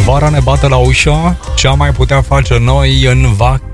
Vara ne bate la ușă, ce am mai putea face noi în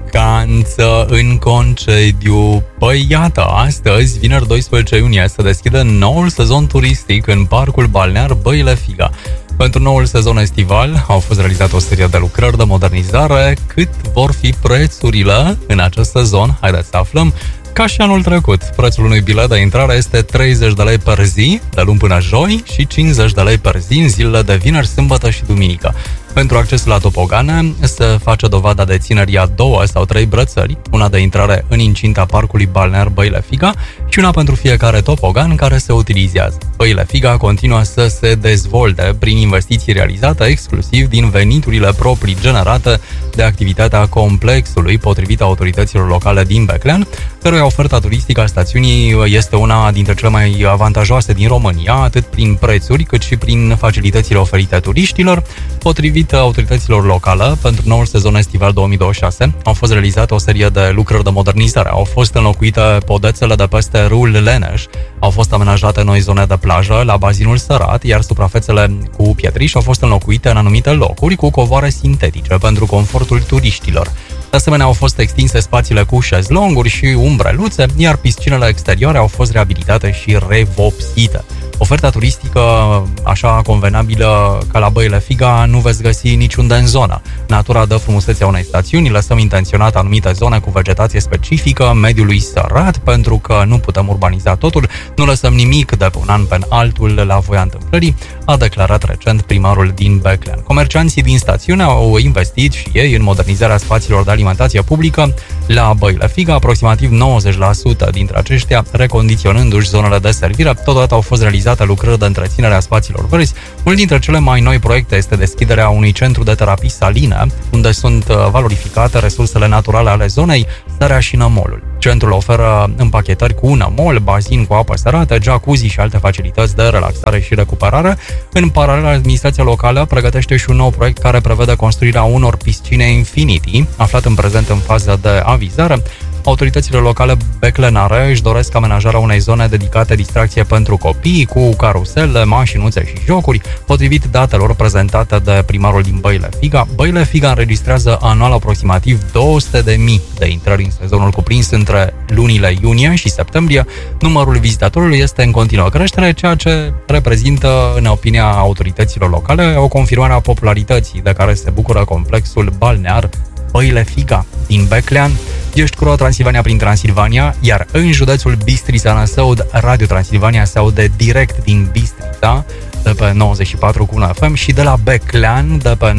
vacanță, în concediu? Păi iată, astăzi, vineri 12 iunie, se deschide noul sezon turistic în parcul balnear Băile Figa. Pentru noul sezon estival au fost realizate o serie de lucrări de modernizare. Cât vor fi prețurile în acest sezon? Haideți să aflăm. Ca și anul trecut, prețul unui bilet de intrare este 30 de lei per zi, de luni până joi, și 50 de lei per zi în zilele de vineri, sâmbătă și duminică. Pentru accesul la tobogane se face dovada deținerii a 2 sau 3 brățări, una de intrare în incinta parcului balnear Băile Figa și una pentru fiecare tobogan care se utilizează. Băile Figa continuă să se dezvolte prin investiții realizate exclusiv din veniturile proprii generate de activitatea complexului, potrivit autorităților locale din Beclean, căruia oferta turistică a stațiunii este una dintre cele mai avantajoase din România, atât prin prețuri cât și prin facilitățile oferite turiștilor. Potrivit autorităților locale, pentru noul sezon estival 2026 au fost realizate o serie de lucrări de modernizare. Au fost înlocuite podețele de peste râul Leneș, au fost amenajate noi zone de plajă la bazinul Sărat, iar suprafețele cu pietriș au fost înlocuite în anumite locuri cu covoare sintetice pentru confortul turiștilor. De asemenea, au fost extinse spațiile cu șezlonguri și umbreluțe, iar piscinele exterioare au fost reabilitate și revopsite. Oferta turistică, așa convenabilă ca la Băile Figa, nu veți găsi niciunde în zonă. Natura dă frumusețea unei stațiuni, lăsăm intenționat anumite zone cu vegetație specifică mediului Sărat, pentru că nu putem urbaniza totul, nu lăsăm nimic de pe un an pe altul la voia întâmplării, a declarat recent primarul din Beclean. Comercianții din stațiune au investit și ei în modernizarea spațiilor de alimentație publică la Băile Figa, aproximativ 90% dintre aceștia recondiționându-și zonele de servire. Totodată au fost realizate lucrări de întreținere a spațiilor verzi. Unul dintre cele mai noi proiecte este deschiderea unui centru de terapii saline, unde sunt valorificate resursele naturale ale zonei, starea și nămolul. Centrul oferă împachetări cu nămol, bazin cu apă sărată, jacuzzi și alte facilități de relaxare și recuperare. În paralel, administrația locală pregătește și un nou proiect care prevede construirea unor piscine Infinity, aflat în prezent în fază de avizare. Autoritățile locale beclenare își doresc amenajarea unei zone dedicate distracție pentru copii, cu carusele, mașinuțe și jocuri. Potrivit datelor prezentate de primarul din Băile Figa, Băile Figa înregistrează anual aproximativ 200.000 de intrări în sezonul cuprins între lunile iunie și septembrie. Numărul vizitatorilor este în continuă creștere, ceea ce reprezintă, în opinia autorităților locale, o confirmare a popularității de care se bucură complexul balnear Băile Figa din Beclean. Ești cu Transilvania prin Transilvania, iar în județul Bistrița Năsăud, Radio Transilvania se aude direct din Bistrița, de pe 94,1 FM și de la Beclean, de pe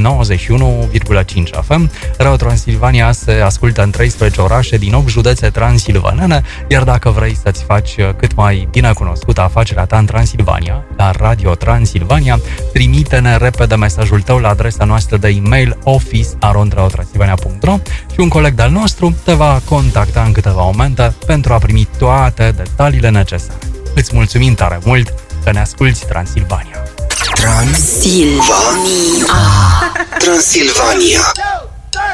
91,5 FM. Radio Transilvania se ascultă în 13 orașe din 8 județe transilvanene, iar dacă vrei să-ți faci cât mai bine cunoscută afacerea ta în Transilvania, la Radio Transilvania, trimite-ne repede mesajul tău la adresa noastră de e-mail office@radiotransilvania.ro și un coleg de-al nostru te va contacta în câteva momente pentru a primi toate detaliile necesare. Îți mulțumim tare mult că ne asculti, Transilvania. Transilvania.